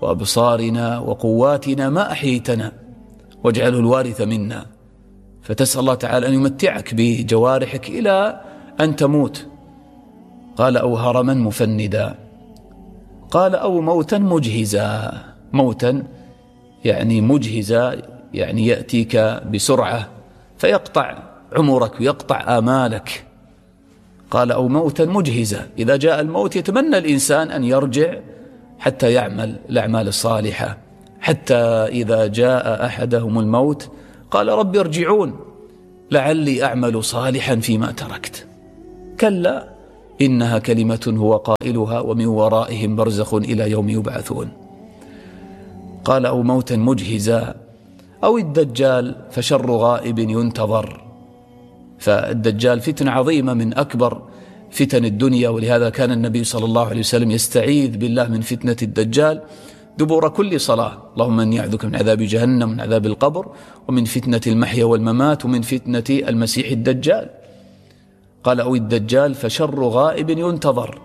وأبصارنا وقواتنا ما أحييتنا واجعله الوارث منا، فتسأل الله تعالى أن يمتعك بجوارحك إلى أن تموت. قال أو هرما مفندا، قال أو موتا مجهزا. موتا يعني مجهزا، يعني يأتيك بسرعة فيقطع عمرك ويقطع آمالك. قال أو موتا مجهزا، إذا جاء الموت يتمنى الإنسان أن يرجع حتى يعمل الأعمال الصالحة، حتى إذا جاء أحدهم الموت قال رب ارجعون لعلي أعمل صالحا فيما تركت. كلا إنها كلمة هو قائلها ومن ورائهم برزخ إلى يوم يبعثون. قال أو موتا مجهزا أو الدجال فشر غائب ينتظر. فالدجال فتنة عظيمة من أكبر فتن الدنيا، ولهذا كان النبي صلى الله عليه وسلم يستعيذ بالله من فتنة الدجال دبور كل صلاة، اللهم إني أعوذ من عذاب جهنم ومن عذاب القبر ومن فتنة المحيا والممات ومن فتنة المسيح الدجال. قال أو الدجال فشر غائب ينتظر.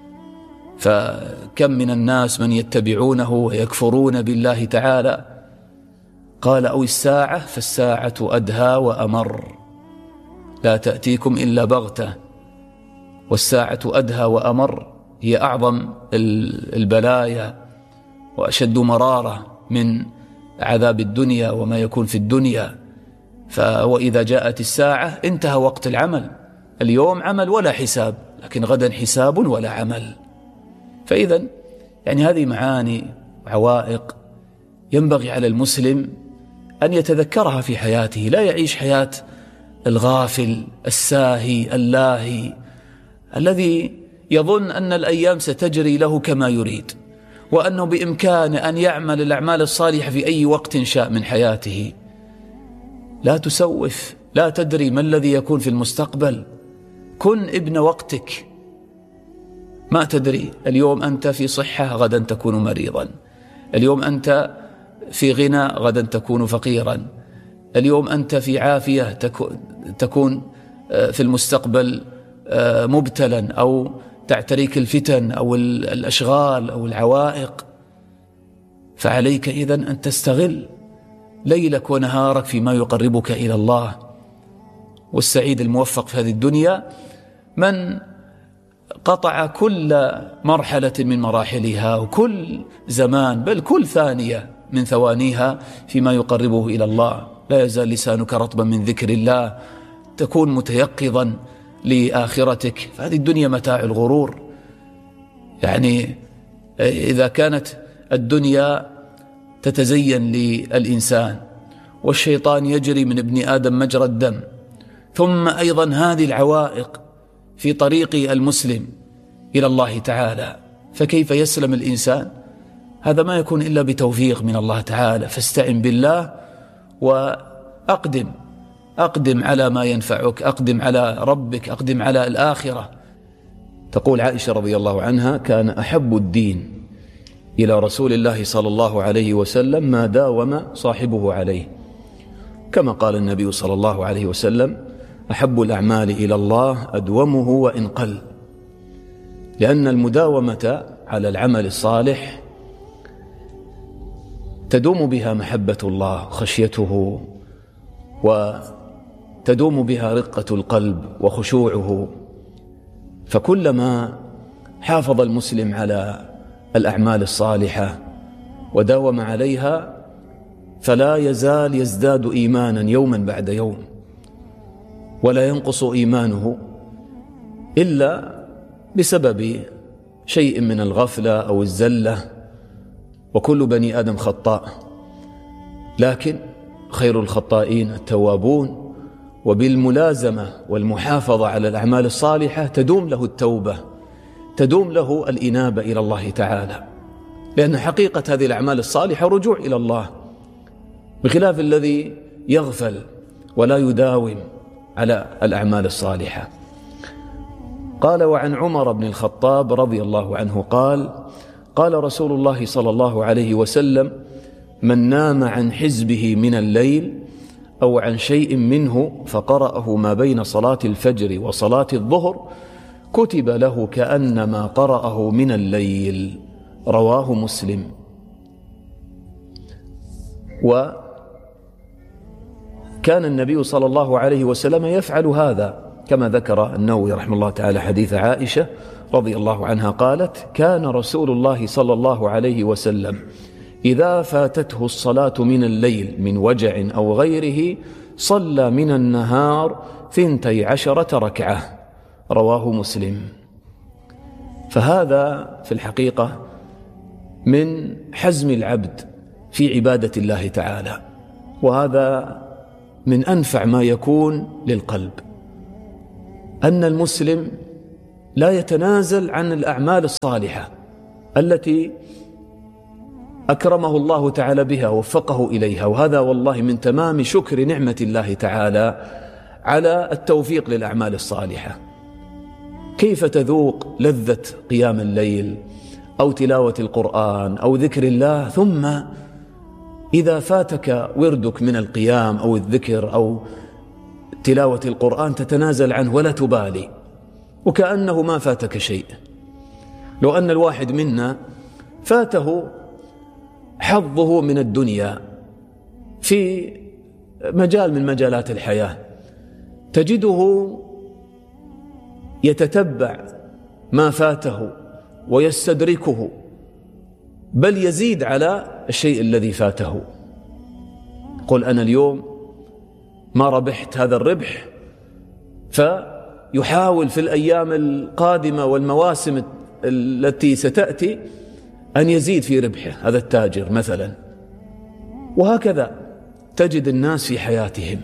فكم من الناس من يتبعونه ويكفرون بالله تعالى. قال أو الساعة فالساعة أدهى وأمر لا تأتيكم إلا بغتة، والساعة أدهى وأمر، هي أعظم البلايا وأشد مرارة من عذاب الدنيا وما يكون في الدنيا. وإذا جاءت الساعة انتهى وقت العمل، اليوم عمل ولا حساب، لكن غدا حساب ولا عمل. فإذا يعني هذه معاني وعوائق ينبغي على المسلم أن يتذكرها في حياته، لا يعيش حياة الغافل الساهي اللاهي الذي يظن أن الأيام ستجري له كما يريد، وأنه بإمكانه أن يعمل الأعمال الصالحة في أي وقت شاء من حياته. لا تسوف، لا تدري ما الذي يكون في المستقبل. كن ابن وقتك، ما تدري، اليوم أنت في صحة غدا تكون مريضا، اليوم أنت في غنى غدا تكون فقيرا، اليوم أنت في عافية تكون في المستقبل مبتلا أو تعتريك الفتن أو الأشغال أو العوائق. فعليك إذن أن تستغل ليلك ونهارك فيما يقربك إلى الله. والسعيد الموفق في هذه الدنيا من قطع كل مرحلة من مراحلها وكل زمان بل كل ثانية من ثوانيها فيما يقربه إلى الله. لا يزال لسانك رطبا من ذكر الله، تكون متيقظا لآخرتك. فهذه الدنيا متاع الغرور. يعني إذا كانت الدنيا تتزين للإنسان والشيطان يجري من ابن آدم مجرى الدم، ثم أيضا هذه العوائق في طريق المسلم إلى الله تعالى، فكيف يسلم الإنسان؟ هذا ما يكون إلا بتوفيق من الله تعالى. فاستعن بالله وأقدم على ما ينفعك، أقدم على ربك، أقدم على الآخرة. تقول عائشة رضي الله عنها: كان أحب الدين إلى رسول الله صلى الله عليه وسلم ما داوم صاحبه عليه، كما قال النبي صلى الله عليه وسلم: أحب الأعمال إلى الله أدومه وإن قل. لأن المداومة على العمل الصالح تدوم بها محبة الله خشيته، وتدوم بها رقة القلب وخشوعه. فكلما حافظ المسلم على الأعمال الصالحة وداوم عليها فلا يزال يزداد إيمانا يوما بعد يوم، ولا ينقص إيمانه إلا بسبب شيء من الغفلة أو الزلة، وكل بني آدم خطاء، لكن خير الخطائين التوابون. وبالملازمة والمحافظة على الأعمال الصالحة تدوم له التوبة، تدوم له الإنابة إلى الله تعالى، لأن حقيقة هذه الأعمال الصالحة رجوع إلى الله، بخلاف الذي يغفل ولا يداوم على الأعمال الصالحة. قال: وعن عمر بن الخطاب رضي الله عنه قال: قال رسول الله صلى الله عليه وسلم: من نام عن حزبه من الليل أو عن شيء منه فقرأه ما بين صلاة الفجر وصلاة الظهر كتب له كأنما قرأه من الليل. رواه مسلم. وكان النبي صلى الله عليه وسلم يفعل هذا، كما ذكر النووي رحمه الله تعالى حديث عائشة رضي الله عنها قالت: كان رسول الله صلى الله عليه وسلم إذا فاتته الصلاة من الليل من وجع أو غيره صلى من النهار 12 ركعة، رواه مسلم. فهذا في الحقيقة من حزم العبد في عبادة الله تعالى، وهذا من أنفع ما يكون للقلب، أن المسلم لا يتنازل عن الأعمال الصالحة التي أكرمه الله تعالى بها ووفقه إليها، وهذا والله من تمام شكر نعمة الله تعالى على التوفيق للأعمال الصالحة. كيف تذوق لذة قيام الليل أو تلاوة القرآن أو ذكر الله، ثم إذا فاتك وردك من القيام أو الذكر أو تلاوة القرآن تتنازل عنه ولا تبالي، وكأنه ما فاتك شيء. لو أن الواحد منا فاته حظه من الدنيا في مجال من مجالات الحياة، تجده يتتبع ما فاته ويستدركه، بل يزيد على الشيء الذي فاته. قل أنا اليوم ما ربحت هذا الربح، فيحاول في الأيام القادمة والمواسم التي ستأتي أن يزيد في ربحه هذا التاجر مثلا. وهكذا تجد الناس في حياتهم،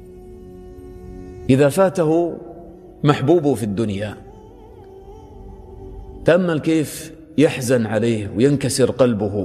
إذا فاته محبوبه في الدنيا تأمل كيف يحزن عليه وينكسر قلبه،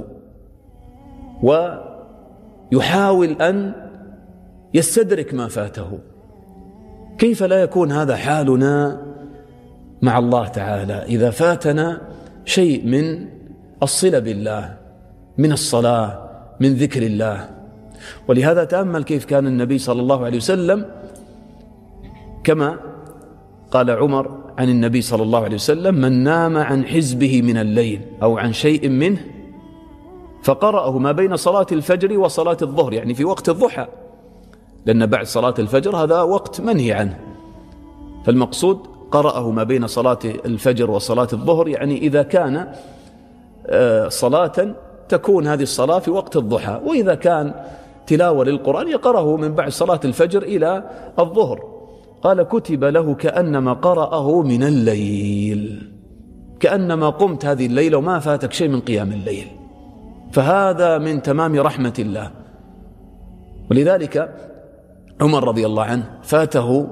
ويحاول أن يستدرك ما فاته. كيف لا يكون هذا حالنا مع الله تعالى إذا فاتنا شيء من الصلة بالله، من الصلاة، من ذكر الله؟ ولهذا تأمل كيف كان النبي صلى الله عليه وسلم، كما قال عمر عن النبي صلى الله عليه وسلم: من نام عن حزبه من الليل أو عن شيء منه فقرأه ما بين صلاة الفجر وصلاة الظهر، يعني في وقت الضحى، لأن بعد صلاة الفجر هذا وقت منهي عنه، فالمقصود قرأه ما بين صلاة الفجر وصلاة الظهر، يعني إذا كان صلاة تكون هذه الصلاة في وقت الضحى، وإذا كان تلاوة للقرآن يقرأه من بعد صلاة الفجر إلى الظهر. قال: كتب له كأنما قرأه من الليل، كأنما قمت هذه الليلة وما فاتك شيء من قيام الليل. فهذا من تمام رحمة الله. ولذلك عمر رضي الله عنه فاته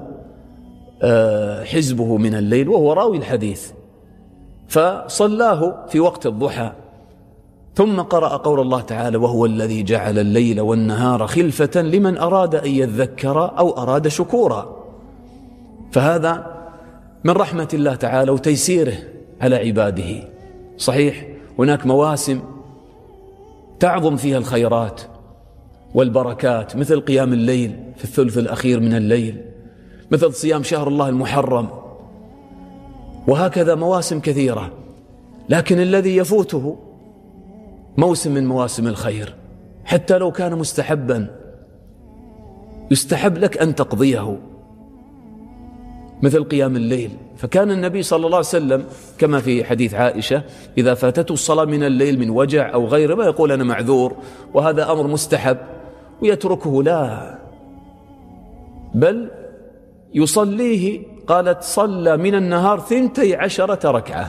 حزبه من الليل وهو راوي الحديث، فصلاه في وقت الضحى، ثم قرأ قول الله تعالى: وهو الذي جعل الليل والنهار خلفة لمن أراد أن يذكر أو أراد شكورا. فهذا من رحمة الله تعالى وتيسيره على عباده. صحيح هناك مواسم تعظم فيها الخيرات والبركات، مثل قيام الليل في الثلث الأخير من الليل، مثل صيام شهر الله المحرم، وهكذا مواسم كثيرة. لكن الذي يفوته موسم من مواسم الخير حتى لو كان مستحبا يستحب لك أن تقضيه، مثل قيام الليل. فكان النبي صلى الله عليه وسلم كما في حديث عائشة: إذا فاتته الصلاة من الليل من وجع أو غيره، ما يقول أنا معذور وهذا أمر مستحب ويتركه، لا، بل يصليه. قالت: صلى من النهار 12 ركعة،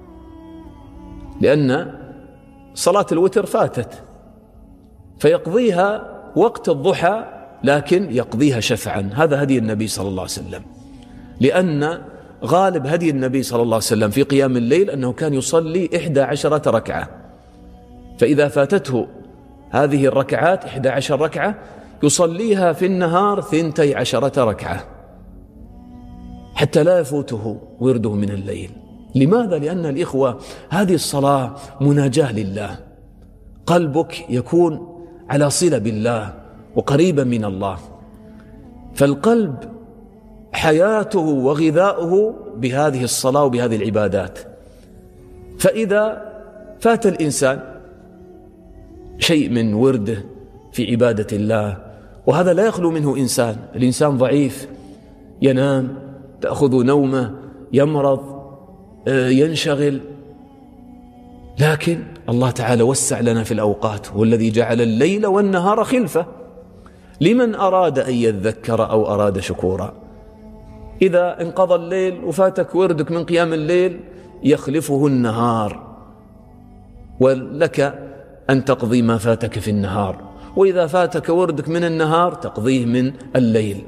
لأن صلاة الوتر فاتت، فيقضيها وقت الضحى، لكن يقضيها شفعا. هذا هدي النبي صلى الله عليه وسلم، لأن غالب هدي النبي صلى الله عليه وسلم في قيام الليل أنه كان يصلي 11 ركعة، فإذا فاتته هذه الركعات 11 ركعة يصليها في النهار 12 ركعة حتى لا يفوته ورده من الليل. لماذا؟ لأن الإخوة هذه الصلاة مناجاة لله، قلبك يكون على صلة بالله وقريبا من الله، فالقلب حياته وغذاؤه بهذه الصلاة وبهذه العبادات. فإذا فات الإنسان شيء من ورده في عبادة الله، وهذا لا يخلو منه إنسان. الإنسان ضعيف، ينام، تأخذ نومه، يمرض، ينشغل، لكن الله تعالى وسع لنا في الأوقات، هو الذي جعل الليل والنهار خلفة لمن أراد أن يذكر أو أراد شكورا. إذا انقضى الليل وفاتك وردك من قيام الليل يخلفه النهار، ولك أن تقضي ما فاتك في النهار، وإذا فاتك وردك من النهار تقضيه من الليل.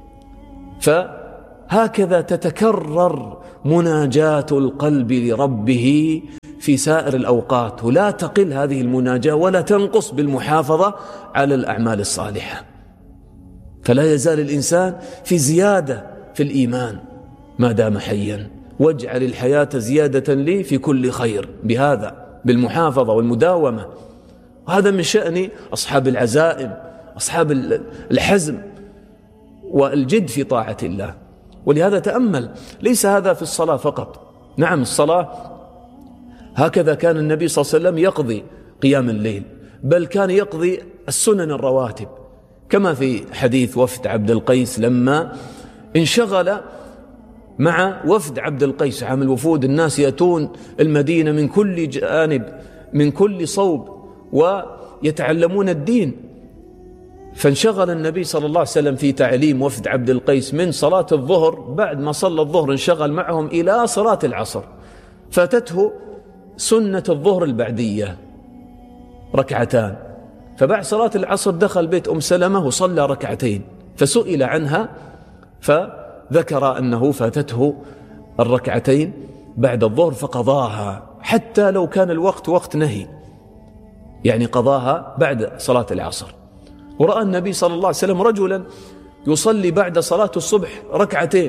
فهكذا تتكرر مناجاة القلب لربه في سائر الأوقات، ولا تقل هذه المناجاة ولا تنقص بالمحافظة على الأعمال الصالحة. فلا يزال الإنسان في زيادة في الإيمان ما دام حيا، واجعل الحياة زيادة لي في كل خير، بهذا بالمحافظة والمداومة. وهذا من شأن أصحاب العزائم، أصحاب الحزم والجد في طاعة الله. ولهذا تأمل، ليس هذا في الصلاة فقط. نعم الصلاة هكذا كان النبي صلى الله عليه وسلم يقضي قيام الليل، بل كان يقضي السنن الرواتب، كما في حديث وفد عبد القيس لما انشغل مع وفد عبد القيس، عام الوفود، الناس يأتون المدينة من كل جانب من كل صوب ويتعلمون الدين، فانشغل النبي صلى الله عليه وسلم في تعليم وفد عبد القيس من صلاة الظهر. بعد ما صلى الظهر انشغل معهم إلى صلاة العصر، فاتته سنة الظهر البعدية ركعتان، فبعد صلاة العصر دخل بيت أم سلمة وصلى ركعتين، فسئل عنها فذكر أنه فاتته الركعتين بعد الظهر فقضاها، حتى لو كان الوقت وقت نهي، يعني قضاها بعد صلاة العصر. ورأى النبي صلى الله عليه وسلم رجلا يصلي بعد صلاة الصبح ركعتين،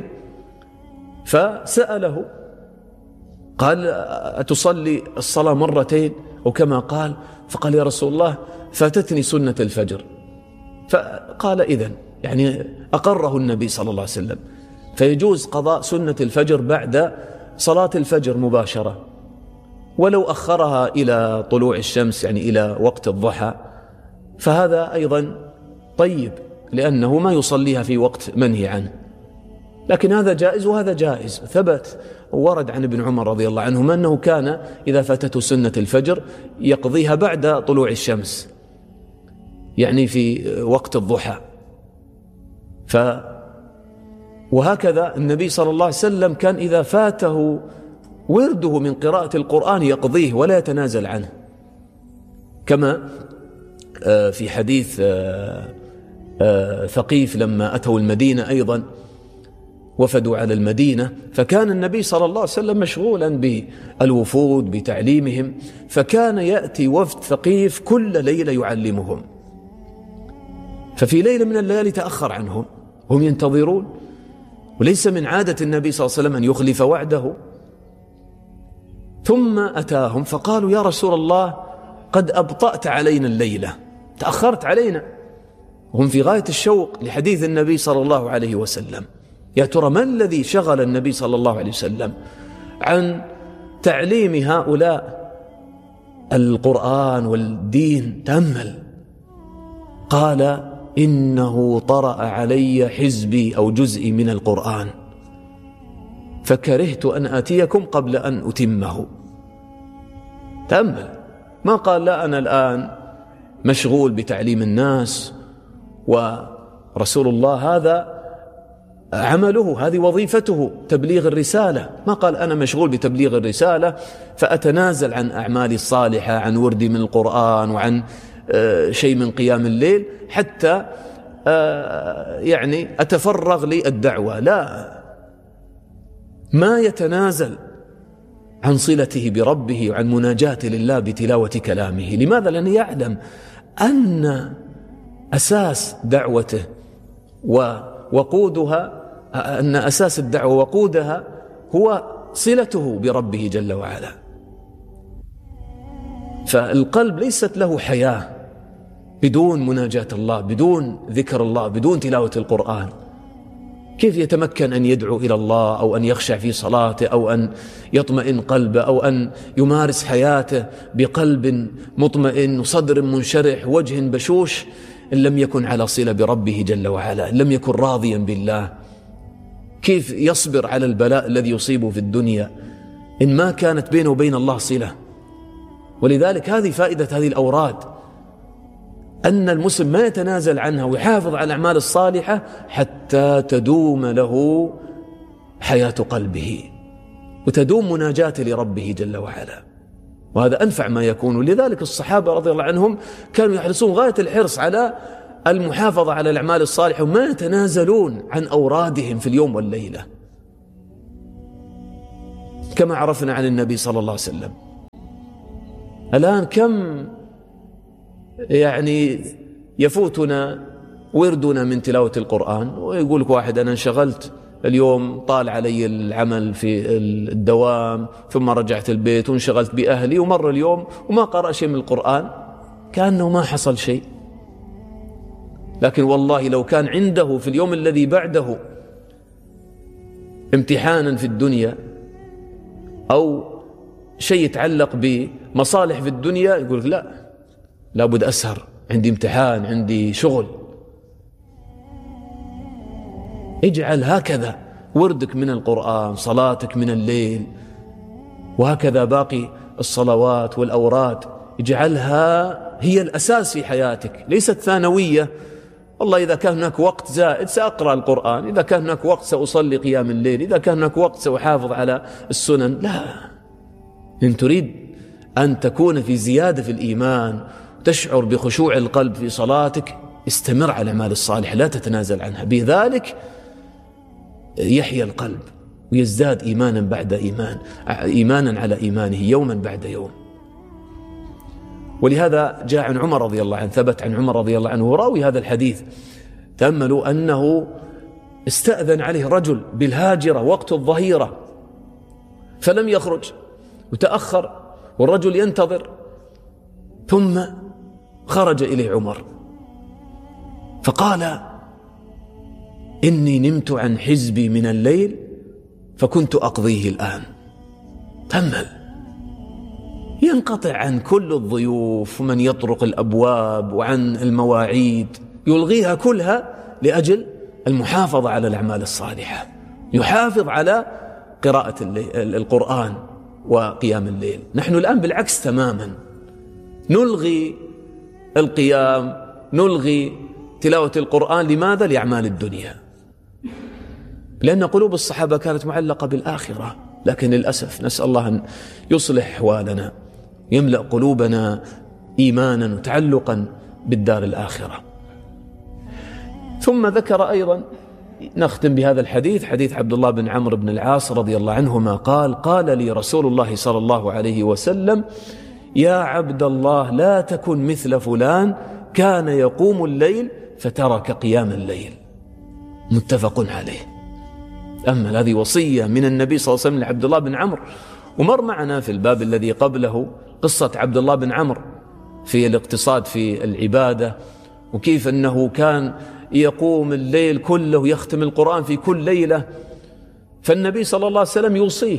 فسأله قال: أتصلي الصلاة مرتين أو كما قال؟ فقال: يا رسول الله فاتتني سنة الفجر. فقال: إذن يعني أقره النبي صلى الله عليه وسلم، فيجوز قضاء سنة الفجر بعد صلاة الفجر مباشرة، ولو أخرها إلى طلوع الشمس يعني إلى وقت الضحى فهذا أيضا طيب، لأنه ما يصليها في وقت منهي عنه. لكن هذا جائز وهذا جائز. ثبت ورد عن ابن عمر رضي الله عنهما أنه كان إذا فاتته سنة الفجر يقضيها بعد طلوع الشمس، يعني في وقت الضحى. وهكذا النبي صلى الله عليه وسلم كان إذا فاته ورده من قراءة القرآن يقضيه ولا يتنازل عنه، كما في حديث ثقيف لما أتوا المدينة أيضا وفدوا على المدينة، فكان النبي صلى الله عليه وسلم مشغولا بالوفود بتعليمهم، فكان يأتي وفد ثقيف كل ليلة يعلمهم، ففي ليلة من الليالي تأخر عنهم، هم ينتظرون، وليس من عادة النبي صلى الله عليه وسلم أن يخلف وعده. ثم أتاهم فقالوا: يا رسول الله قد أبطأت علينا الليلة، تأخرت علينا. وهم في غاية الشوق لحديث النبي صلى الله عليه وسلم. يا ترى ما الذي شغل النبي صلى الله عليه وسلم عن تعليم هؤلاء القرآن والدين؟ تأمل، قال: إنه طرأ علي حزبي أو جزئي من القرآن فكرهت أن آتيكم قبل أن أتمه. تأمل، ما قال: لا أنا الآن مشغول بتعليم الناس، ورسول الله هذا عمله، هذه وظيفته تبليغ الرسالة. ما قال: أنا مشغول بتبليغ الرسالة فأتنازل عن أعمالي الصالحة، عن وردي من القرآن وعن شيء من قيام الليل حتى يعني أتفرغ للدعوة. لا، ما يتنازل عن صلته بربه وعن مناجاته لله بتلاوة كلامه. لماذا؟ لأنه يعلم أن أساس دعوته ووقودها، أن أساس الدعوة وقودها هو صلته بربه جل وعلا. فالقلب ليست له حياة بدون مناجاة الله، بدون ذكر الله، بدون تلاوة القرآن. كيف يتمكن أن يدعو إلى الله أو أن يخشع في صلاته أو أن يطمئن قلبه أو أن يمارس حياته بقلب مطمئن وصدر منشرح وجه بشوش إن لم يكن على صلة بربه جل وعلا، إن لم يكن راضيا بالله؟ كيف يصبر على البلاء الذي يصيبه في الدنيا إن ما كانت بينه وبين الله صلة؟ ولذلك هذه فائدة هذه الأوراد، أن المسلم ما يتنازل عنها ويحافظ على الأعمال الصالحة حتى تدوم له حياة قلبه وتدوم مناجاته لربه جل وعلا، وهذا أنفع ما يكون. ولذلك الصحابة رضي الله عنهم كانوا يحرصون غاية الحرص على المحافظة على الأعمال الصالحة وما يتنازلون عن أورادهم في اليوم والليلة، كما عرفنا عن النبي صلى الله عليه وسلم. الآن كم يفوتنا وردنا من تلاوة القرآن، ويقول لك واحد أنا انشغلت اليوم، طال علي العمل في الدوام، ثم رجعت البيت وانشغلت بأهلي ومر اليوم وما قرأ شيء من القرآن، كأنه ما حصل شيء. لكن والله لو كان عنده في اليوم الذي بعده امتحانا في الدنيا أو شيء يتعلق بمصالح في الدنيا، يقول لا، لابد أسهر، عندي امتحان، عندي شغل. اجعل هكذا وردك من القرآن، صلاتك من الليل، وهكذا باقي الصلوات والأوراد، اجعلها هي الأساس في حياتك، ليست ثانوية. والله إذا كان هناك وقت زائد سأقرأ القرآن، إذا كان هناك وقت سأصلي قيام الليل، إذا كان هناك وقت سأحافظ على السنن. لا، إن تريد أن تكون في زيادة في الإيمان، تشعر بخشوع القلب في صلاتك، استمر على الأعمال الصالحة، لا تتنازل عنها. بذلك يحيا القلب ويزداد إيمانا بعد إيمان، إيمانا على إيمانه يوما بعد يوم. ولهذا جاء عن عمر رضي الله عنه، ثبت عن عمر رضي الله عنه راوي هذا الحديث، تأملوا أنه استأذن عليه رجل بالهاجرة وقت الظهيرة فلم يخرج وتأخر والرجل ينتظر، ثم خرج إليه عمر فقال إني نمت عن حزبي من الليل فكنت أقضيه الآن. تأمل، ينقطع عن كل الضيوف ومن يطرق الأبواب وعن المواعيد، يلغيها كلها لأجل المحافظة على الأعمال الصالحة، يحافظ على قراءة القرآن وقيام الليل. نحن الآن بالعكس تماما، نلغي القيام، نلغي تلاوة القرآن. لماذا؟ لأعمال الدنيا، لأن قلوب الصحابة كانت معلقة بالآخرة. لكن للأسف نسأل الله أن يصلح أحوالنا، يملأ قلوبنا إيمانا وتعلقا بالدار الآخرة. ثم ذكر أيضا، نختم بهذا الحديث، حديث عبد الله بن عمرو بن العاص رضي الله عنهما قال: قال لي رسول الله صلى الله عليه وسلم: يا عبد الله لا تكن مثل فلان كان يقوم الليل فترك قيام الليل. متفق عليه. أما هذه وصية من النبي صلى الله عليه وسلم لعبد الله بن عمرو. ومر معنا في الباب الذي قبله قصة عبد الله بن عمرو في الاقتصاد في العبادة، وكيف أنه كان يقوم الليل كله ويختم القرآن في كل ليلة. فالنبي صلى الله عليه وسلم يوصيه،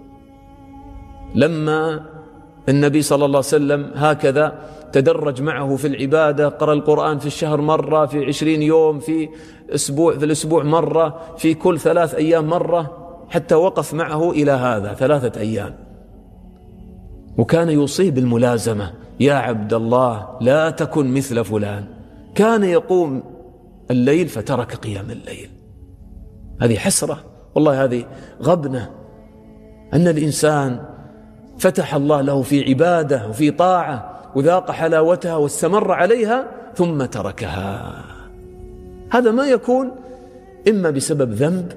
لما النبي صلى الله عليه وسلم هكذا تدرج معه في العبادة، قرأ القرآن في الشهر مرة، في 20 يوم، في الأسبوع مرة، في كل 3 أيام مرة، حتى وقف معه إلى هذا 3 أيام. وكان يوصيه بالملازمة: يا عبد الله لا تكن مثل فلان كان يقوم الليل فترك قيام الليل. هذه حسرة والله، هذه غبنة، أن الإنسان فتح الله له في عبادة وفي طاعة وذاق حلاوتها واستمر عليها ثم تركها. هذا ما يكون إما بسبب ذنب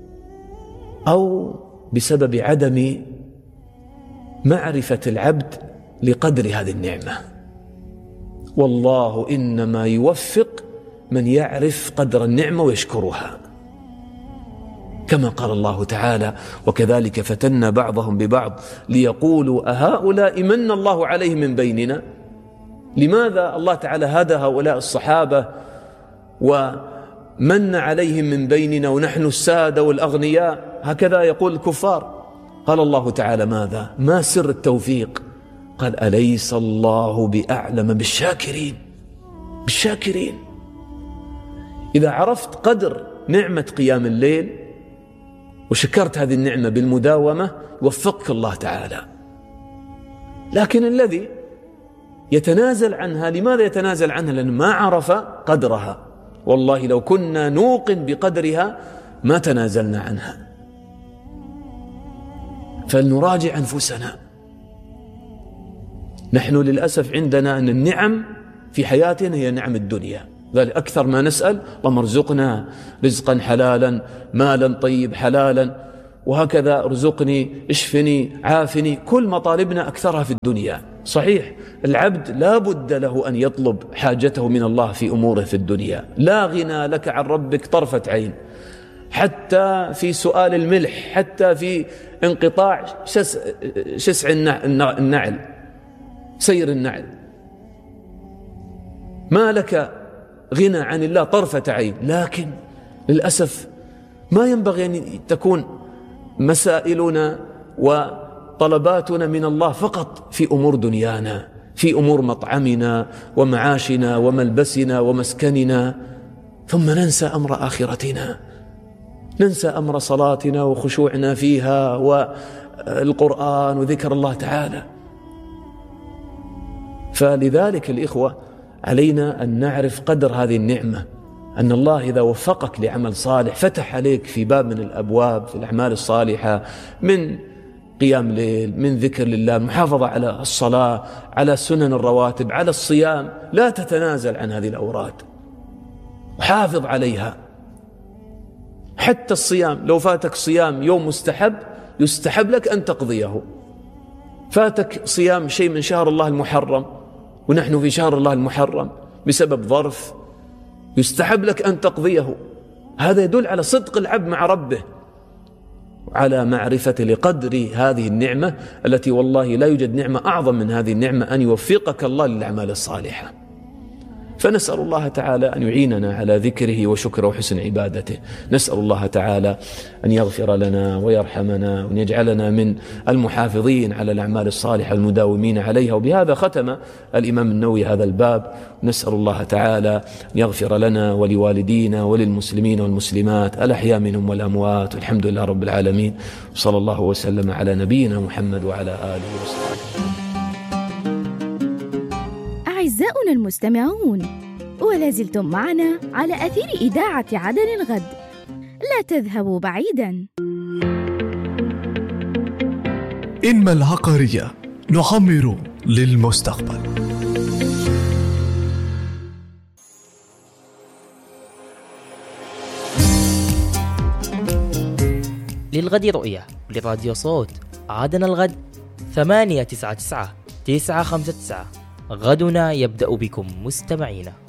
أو بسبب عدم معرفة العبد لقدر هذه النعمة. والله إنما يوفق من يعرف قدر النعمة ويشكرها، كما قال الله تعالى: وكذلك فتنا بعضهم ببعض ليقولوا أهؤلاء من الله عليهم من بيننا. لماذا الله تعالى هدى هؤلاء الصحابة ومن عليهم من بيننا ونحن السادة والأغنياء، هكذا يقول الكفار. قال الله تعالى ماذا؟ ما سر التوفيق؟ قال أليس الله بأعلم بالشاكرين. بالشاكرين. إذا عرفت قدر نعمة قيام الليل وشكرت هذه النعمة بالمداومة يوفقك الله تعالى. لكن الذي يتنازل عنها، لماذا يتنازل عنها؟ لأنه ما عرف قدرها. والله لو كنا نوقن بقدرها ما تنازلنا عنها. فلنراجع أنفسنا. نحن للأسف عندنا أن النعم في حياتنا هي نعم الدنيا، ذلك أكثر ما نسأل اللهم ارزقنا رزقا حلالا، مالا طيب حلالا، وهكذا ارزقني، اشفني، عافني، كل مطالبنا أكثرها في الدنيا. صحيح العبد لا بد له أن يطلب حاجته من الله في أموره في الدنيا، لا غنى لك عن ربك طرفة عين، حتى في سؤال الملح، حتى في انقطاع شسع النعل، سير النعل، ما لك غنى عن الله طرفة عين. لكن للأسف ما ينبغي أن تكون مسائلنا وطلباتنا من الله فقط في أمور دنيانا، في أمور مطعمنا ومعاشنا وملبسنا ومسكننا، ثم ننسى أمر آخرتنا، ننسى أمر صلاتنا وخشوعنا فيها والقرآن وذكر الله تعالى. فلذلك الإخوة علينا أن نعرف قدر هذه النعمة، أن الله إذا وفقك لعمل صالح فتح عليك في باب من الأبواب في الأعمال الصالحة، من قيام ليل، من ذكر لله، محافظة على الصلاة، على سنن الرواتب، على الصيام، لا تتنازل عن هذه الأوراد وحافظ عليها. حتى الصيام، لو فاتك صيام يوم مستحب يستحب لك أن تقضيه. فاتك صيام شيء من شهر الله المحرم ونحن في شهر الله المحرم بسبب ظرف، يستحب لك أن تقضيه. هذا يدل على صدق العبد مع ربه وعلى معرفة لقدر هذه النعمة التي والله لا يوجد نعمة أعظم من هذه النعمة، أن يوفقك الله للأعمال الصالحة. فنسأل الله تعالى أن يعيننا على ذكره وشكره وحسن عبادته. نسأل الله تعالى أن يغفر لنا ويرحمنا وأن يجعلنا من المحافظين على الأعمال الصالحة المداومين عليها. وبهذا ختم الإمام النووي هذا الباب. نسأل الله تعالى أن يغفر لنا ولوالدينا وللمسلمين والمسلمات الأحياء منهم والأموات، والحمد لله رب العالمين، صلى الله وسلم على نبينا محمد وعلى آله وصحبه. أعزائنا المستمعون، ولا زلتم معنا على أثير إذاعة عدن الغد، لا تذهبوا بعيدا. إنما العقارية نعمر للمستقبل. للغد رؤية لراديو صوت عدن الغد 899 959. غدنا يبدأ بكم مستمعينا.